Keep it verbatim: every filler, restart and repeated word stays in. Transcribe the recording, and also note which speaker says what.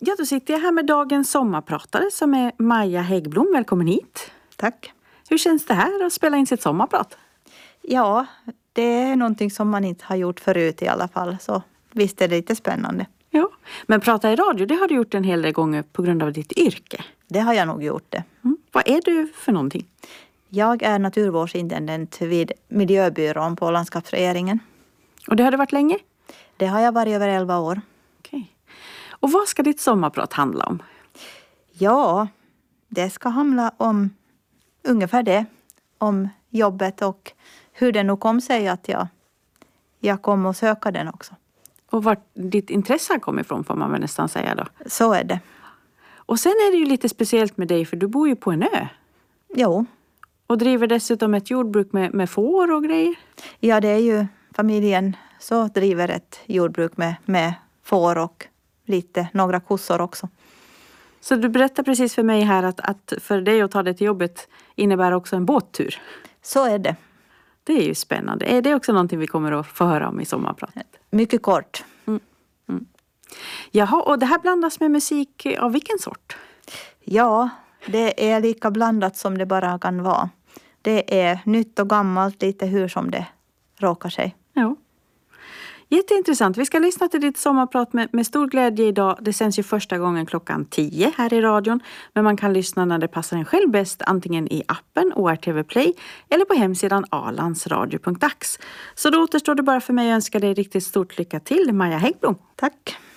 Speaker 1: Ja, då sitter jag här med dagens sommarpratare som är Maja Häggblom. Välkommen hit.
Speaker 2: Tack.
Speaker 1: Hur känns det här att spela in sitt sommarprat?
Speaker 2: Ja, det är någonting som man inte har gjort förut i alla fall. Så visst är det lite spännande.
Speaker 1: Ja, men prata i radio, det har du gjort en hel del gånger på grund av ditt yrke.
Speaker 2: Det har jag nog gjort det.
Speaker 1: Mm. Vad är du för någonting?
Speaker 2: Jag är naturvårdsintendent vid miljöbyrån på landskapsregeringen.
Speaker 1: Och det har det varit länge?
Speaker 2: Det har jag varit över elva år.
Speaker 1: Okej. Och vad ska ditt sommarprat handla om?
Speaker 2: Ja, det ska handla om ungefär det. Om jobbet och hur det nog kom sig att jag, jag kom och söka den också.
Speaker 1: Och vart ditt intresse kommer ifrån får man väl nästan säga då.
Speaker 2: Så är det.
Speaker 1: Och sen är det ju lite speciellt med dig för du bor ju på en ö.
Speaker 2: Jo.
Speaker 1: Och driver dessutom ett jordbruk med, med får och grejer.
Speaker 2: Ja, det är ju familjen så driver ett jordbruk med, med får och lite, några kossor också.
Speaker 1: Så du berättar precis för mig här att, att för dig att ta det till jobbet innebär också en båttur.
Speaker 2: Så är det.
Speaker 1: Det är ju spännande. Är det också någonting vi kommer att få höra om i sommarpratet?
Speaker 2: Mycket kort.
Speaker 1: Mm. Mm. Jaha, och det här blandas med musik av vilken sort?
Speaker 2: Ja, det är lika blandat som det bara kan vara. Det är nytt och gammalt, lite hur som det råkar sig.
Speaker 1: Ja. Jätteintressant. Vi ska lyssna till ditt sommarprat med, med stor glädje idag. Det sänds ju första gången klockan tio här i radion. Men man kan lyssna när det passar en själv bäst. Antingen i appen O R T V Play eller på hemsidan alandsradio punkt ax. Så då återstår det bara för mig att önska dig riktigt stort lycka till, Maja Häggblom.
Speaker 2: Tack.